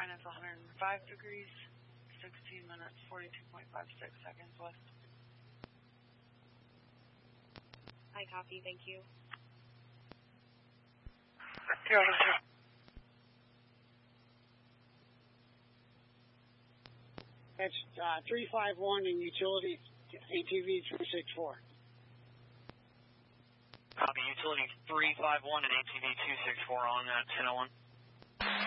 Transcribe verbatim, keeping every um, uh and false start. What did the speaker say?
minus one hundred five degrees, sixteen minutes, forty-two point five six seconds west. I copy, thank you. Zero, zero. That's uh, three five one in utility, A T V three six four. Copy, utility three five one and A T V two six four on that ten oh one.